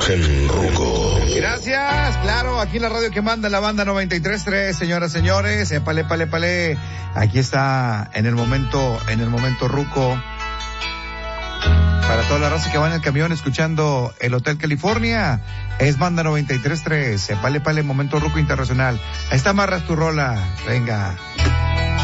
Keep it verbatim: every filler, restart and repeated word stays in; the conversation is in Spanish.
El Ruco. Gracias, claro, aquí en la radio que manda la banda noventa y tres punto tres, señoras, señores, épale, épale, épale, aquí está en el momento, en el momento Ruco, para toda la raza que va en el camión escuchando el Hotel California, es banda noventa y tres punto tres, épale, épale, momento Ruco Internacional, ahí está, amarras tu rola, venga.